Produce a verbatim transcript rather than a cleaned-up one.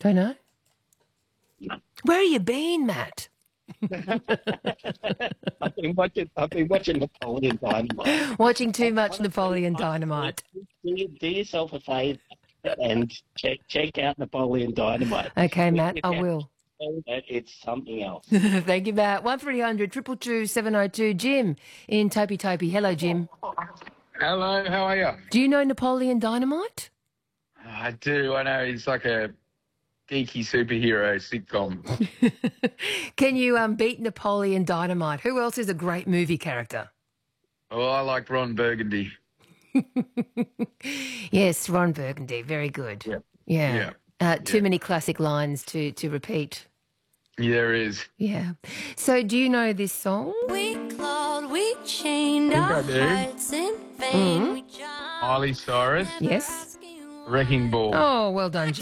Don't know. Where have you been, Matt? I've been watching. I've been watching Napoleon Dynamite. Watching too much Napoleon Dynamite. Do, do yourself a favour and check check out Napoleon Dynamite. Okay, Matt, I will. It's something else. Thank you, Matt. One three hundred triple two seven oh two. Jim in Topi Topi. Hello, Jim. Hello, how are you? Do you know Napoleon Dynamite? I do. I know he's like a geeky superhero sitcom. Can you um, beat Napoleon Dynamite? Who else is a great movie character? Oh, I like Ron Burgundy. Yes, Ron Burgundy. Very good. Yeah. Yeah. Yeah. Uh, too Yeah. many classic lines to, to repeat. Yeah, there is. Yeah. So do you know this song? We clawed, we chained I think our I do. hearts in vain. Mhm. We jumped Miley Cyrus, Yes. asking Wrecking Ball. Oh, well done, Jim.